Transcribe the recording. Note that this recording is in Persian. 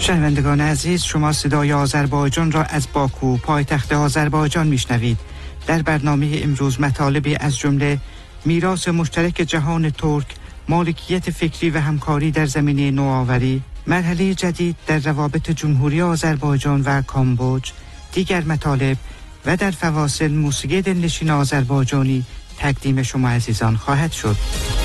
شنوندگان عزیز، شما صدای آذربایجان را از باکو پایتخت آذربایجان میشنوید. در برنامه امروز مطالبی از جمله میراث مشترک جهان ترک، مالکیت فکری و همکاری در زمینه نوآوری، مرحله جدید در روابط جمهوری آذربایجان و کامبوج، دیگر مطالب و در فواصل موسیقی دلنشین آذربایجانی تقدیم شما عزیزان خواهد شد.